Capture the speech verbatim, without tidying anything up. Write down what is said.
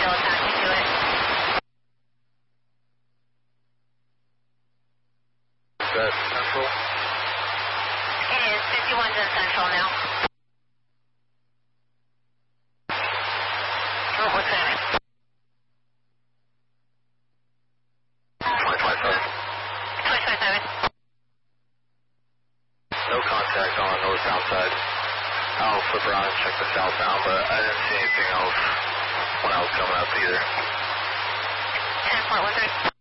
Kilo taxi to it. Is that Central? It is. fifty-one's in Central now. Oh, what's that? twenty twenty-seven. twenty twenty-seven. No contact on the north-south side. I'll flip around and check the southbound, but I didn't see anything else when I was coming up either. ten four one three.